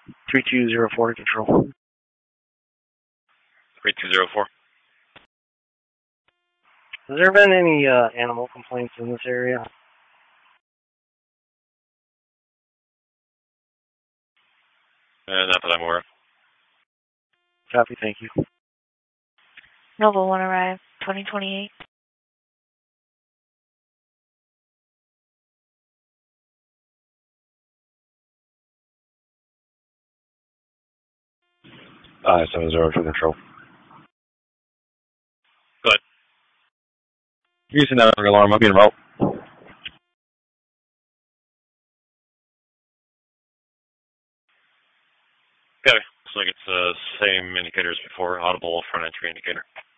3204 to control. 3204. Has there been any animal complaints in this area? Not that I'm aware of. Copy, thank you. Nova 1 arrive, 2028. I-70 to control. Good. Using that alarm, I'll be en route. Okay. Looks like it's the same indicators before, audible front entry indicator.